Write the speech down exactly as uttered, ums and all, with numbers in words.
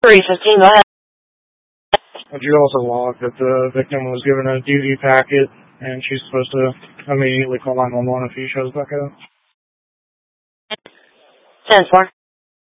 three fifteen, go ahead. Would you also log that the victim was given a D V packet and she's supposed to immediately call nine one one if he shows back up? ten four.